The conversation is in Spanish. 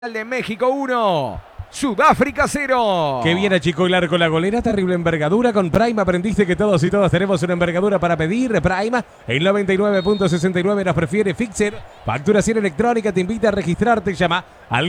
de México 1, Sudáfrica 0. Qué bien achicó el arco la golera, terrible envergadura. Con Prime aprendiste que todos y todas tenemos una envergadura para pedir. Prime, el 99.69 nos prefiere Fixer. Facturación electrónica, te invita a registrarte, llama al